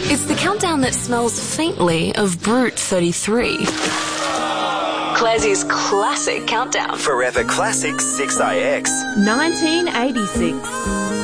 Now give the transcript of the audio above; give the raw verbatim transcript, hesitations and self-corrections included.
It's the countdown that smells faintly of Brute thirty-three. Classie's classic countdown. Forever Classic six I X. nineteen eighty-six.